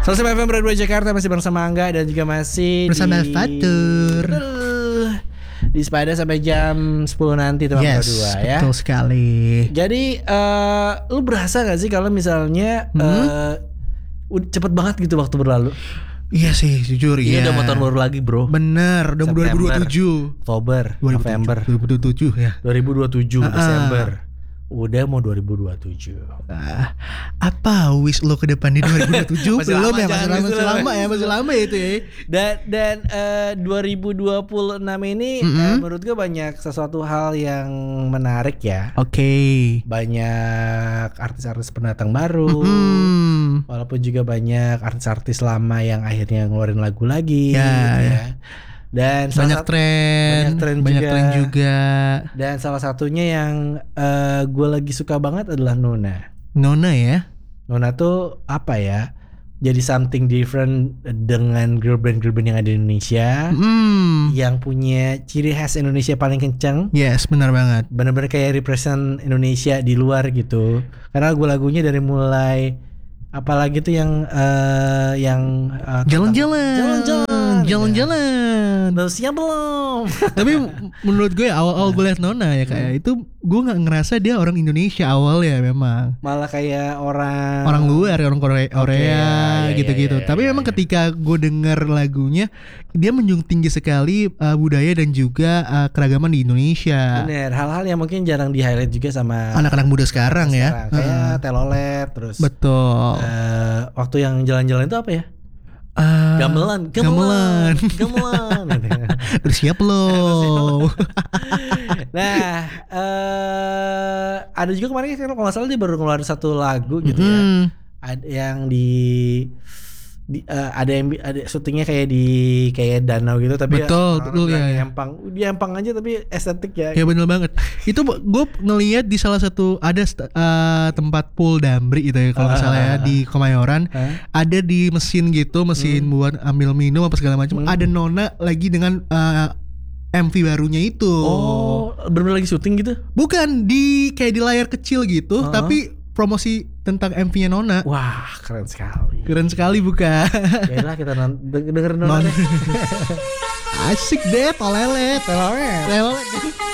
105 FM Radio Jakarta masih bersama Angga dan juga masih bersama Fatur di Sepada sampai jam 10 nanti teman yes, berdua ya. Betul sekali. Jadi lu berasa gak sih kalau misalnya cepet banget gitu waktu berlalu? Iya sih, jujur iya. Iya Udah mau tahun baru lagi bro. Bener, udah 2027 Oktober, November 2027 ya. 2027 Desember. Udah mau 2027. Apa wish lo ke depan di 2027? Masih Belum lama, ya, jangan masih lama ya itu ya. Dan 2026 ini menurut gue banyak sesuatu hal yang menarik ya. Oke. Banyak artis-artis pendatang baru. Walaupun juga banyak artis-artis lama yang akhirnya ngeluarin lagu lagi ya. Dan banyak tren juga. Dan salah satunya yang gue lagi suka banget adalah Nona ya. Nona tuh apa ya? Jadi something different dengan girl band yang ada di Indonesia, yang punya ciri khas Indonesia paling kencang. Yes, benar banget. Benar-benar kayak represent Indonesia di luar gitu. Karena lagu-lagunya dari mulai apalagi tuh yang jalan-jalan. Udah siap belum? Tapi menurut gue awal gue liat Nona ya kayak itu gue nggak ngerasa dia orang Indonesia awal ya memang. Malah kayak orang luar, orang Korea gitu-gitu. Tapi memang ketika gue denger lagunya dia menjunjung tinggi sekali budaya dan juga keragaman di Indonesia. Bener, hal-hal yang mungkin jarang di highlight juga sama anak-anak muda sekarang ya. Kayak Telolet terus. Betul. Waktu yang jalan-jalan itu apa ya? Gamelan. Terus siap lo. Nah, ada juga kemarin kalau nggak salah dia baru ngeluarin satu lagu gitu ya. Ada yang ada syutingnya kayak danau gitu tapi betul ya. Empang aja tapi estetik ya. Ya bener banget. Itu gue ngelihat di salah satu ada tempat pool Damri gitu ya kalau nggak salah ya di Kemayoran. Ada di mesin buat ambil minum apa segala macam. Ada Nona lagi dengan MV barunya itu. Oh, bener lagi syuting gitu? Bukan, kayak di layar kecil gitu, tapi promosi tentang MV-nya Nona. Wah, keren sekali. Keren sekali bukan? Yalah kita dengerin Nona deh. Asik deh, tolelet.